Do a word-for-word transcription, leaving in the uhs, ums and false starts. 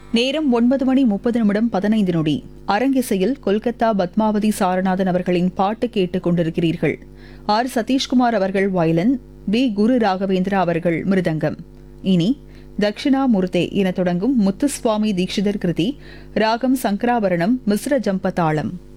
நேரம் ஒன்பது மணி முப்பது நிமிடம் பதினைந்து நொடி. அரங்கிசையில் கொல்கத்தா பத்மாவதி சாரநாதன் அவர்களின் பாட்டு கேட்டுக் கொண்டிருக்கிறீர்கள். ஆர் சதீஷ்குமார் அவர்கள் வயலின், பி குரு ராகவேந்திரா அவர்கள் மிருதங்கம். இனி தக்ஷிணாமூர்த்தே என தொடங்கும் முத்துசுவாமி தீட்சிதர் கிருதி, ராகம் சங்கராபரணம், மிஸ்ர ஜம்ப தாளம்.